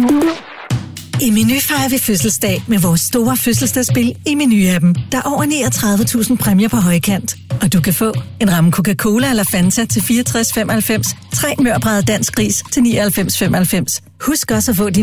I Meny fejrer vi fødselsdag med vores store fødselsdagsspil i Meny-appen. Der er over 39.000 præmier på højkant. Og du kan få en ramme Coca-Cola eller Fanta til 64,95, 3 mørbrædder dansk ris til 99,95. Husk også at få din